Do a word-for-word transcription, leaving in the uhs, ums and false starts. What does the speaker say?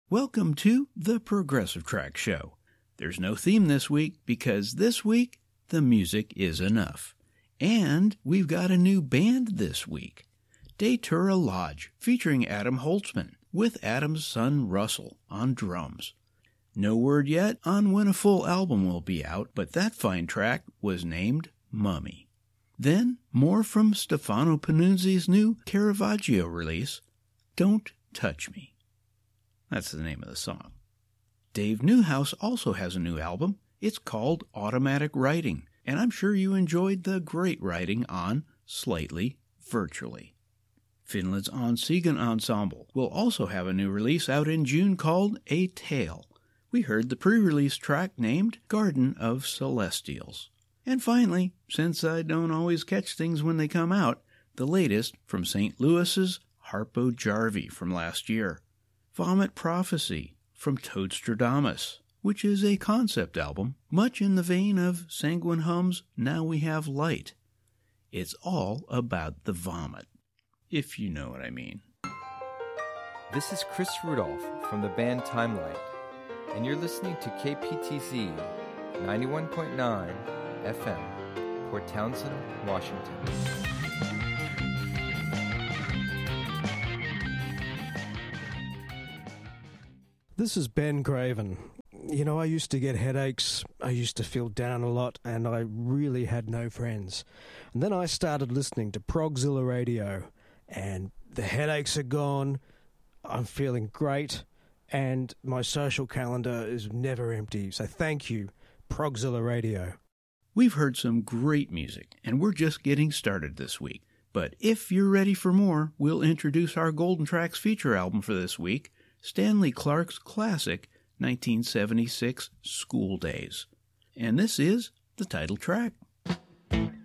Welcome to the Progressive Track Show. There's no theme this week because this week the music is enough. And we've got a new band this week, Datura Lodge, featuring Adam Holtzman, with Adam's son Russell on drums. No word yet on when a full album will be out, but that fine track was named Mummy. Then, more from Stefano Panuzzi's new Caravaggio release, Don't Touch Me. That's the name of the song. Dave Newhouse also has a new album. It's called Automatic Writing, and I'm sure you enjoyed the great writing on Slightly Virtually. Finland's Onsigan Ensemble will also have a new release out in June called A Tale. We heard the pre-release track named Garden of Celestials. And finally, since I don't always catch things when they come out, the latest from Saint Louis's Harpo Jarvi from last year. Vomit Prophecy from Toadstradamus, which is a concept album, much in the vein of Sanguine Hum's Now We Have Light. It's all about the vomit, if you know what I mean. This is Chris Rudolph from the band Timelight, and you're listening to K P T Z ninety-one point nine F M, Port Townsend, Washington. This is Ben Graven. You know, I used to get headaches, I used to feel down a lot, and I really had no friends. And then I started listening to Progzilla Radio, and the headaches are gone, I'm feeling great, and my social calendar is never empty. So thank you, Progzilla Radio. We've heard some great music, and we're just getting started this week. But if you're ready for more, we'll introduce our Golden Tracks feature album for this week, Stanley Clarke's classic nineteen seventy-six School Days. And this is the title track.